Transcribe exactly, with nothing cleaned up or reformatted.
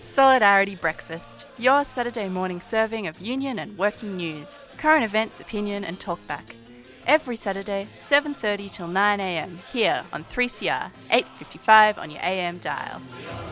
Solidarity Breakfast, your Saturday morning serving of union and working news, current events, opinion and talkback. Every Saturday, seven thirty till nine a m, here on three C R, eight fifty-five on your A M dial.